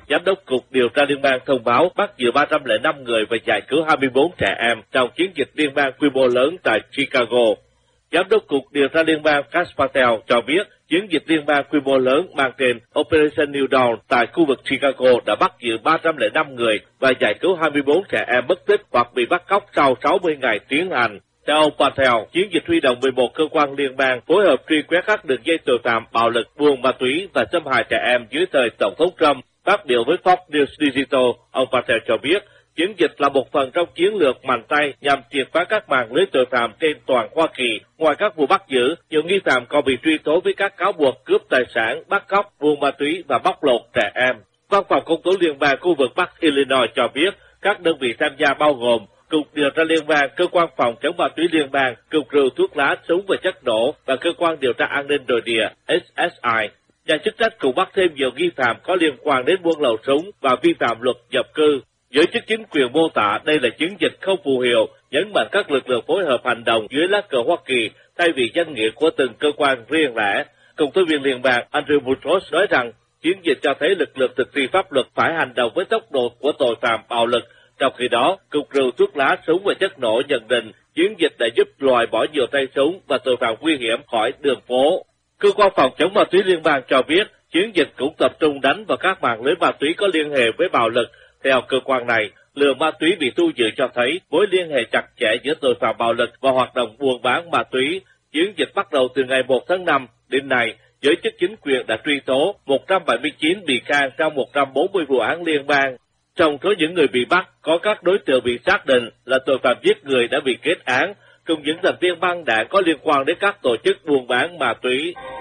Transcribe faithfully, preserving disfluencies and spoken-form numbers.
Giám đốc Cục Điều tra Liên bang thông báo bắt giữ ba trăm lẻ năm người và giải cứu hai mươi bốn trẻ em trong chiến dịch liên bang quy mô lớn tại Chicago. Giám đốc Cục Điều tra Liên bang Kash Patel cho biết chiến dịch liên bang quy mô lớn mang tên Operation New Dawn tại khu vực Chicago đã bắt giữ ba trăm lẻ năm người và giải cứu hai mươi bốn trẻ em mất tích hoặc bị bắt cóc sau sáu mươi ngày tiến hành. Theo ông Patel, chiến dịch huy động mười một cơ quan liên bang phối hợp truy quét các đường dây tội phạm bạo lực, buôn ma túy và xâm hại trẻ em dưới thời Tổng thống Trump. Phát biểu với Fox News Digital, ông Patel cho biết chiến dịch là một phần trong chiến lược mạnh tay nhằm triệt phá các mạng lưới tội phạm trên toàn Hoa Kỳ. Ngoài các vụ bắt giữ, nhiều nghi phạm còn bị truy tố với các cáo buộc cướp tài sản, bắt cóc, buôn ma túy và bóc lột trẻ em. Văn phòng Công tố Liên bang khu vực Bắc Illinois cho biết các đơn vị tham gia bao gồm Cục Điều tra Liên bang, Cơ quan Phòng chống ma túy Liên bang, Cục Rượu, Thuốc lá, Súng và Chất nổ và Cơ quan Điều tra An ninh Nội địa S S I. Nhà chức trách cũng bắt thêm nhiều nghi phạm có liên quan đến buôn lậu súng và vi phạm luật nhập cư. Giới chức chính quyền mô tả đây là chiến dịch không phù hiệu, nhấn mạnh các lực lượng phối hợp hành động dưới lá cờ Hoa Kỳ thay vì danh nghĩa của từng cơ quan riêng lẻ. Công tố viên liên bang Andrew Boutrous nói rằng chiến dịch cho thấy lực lượng thực thi pháp luật phải hành động với tốc độ của tội phạm bạo lực. Trong khi đó, Cục Rượu, Thuốc lá, Súng và Chất nổ nhận định chiến dịch đã giúp loại bỏ nhiều tay súng và tội phạm nguy hiểm khỏi đường phố. Cơ quan Phòng chống ma túy Liên bang cho biết chiến dịch cũng tập trung đánh vào các mạng lưới ma túy có liên hệ với bạo lực. Theo cơ quan này, lượng ma túy bị thu giữ cho thấy mối liên hệ chặt chẽ giữa tội phạm bạo lực và hoạt động buôn bán ma túy. Chiến dịch bắt đầu từ ngày một tháng năm. Đến nay, giới chức chính quyền đã truy tố một trăm bảy mươi chín bị can trong một trăm bốn mươi vụ án liên bang. Trong số những người bị bắt, có các đối tượng bị xác định là tội phạm giết người đã bị kết án, cùng những thành viên băng đảng có liên quan đến các tổ chức buôn bán ma túy.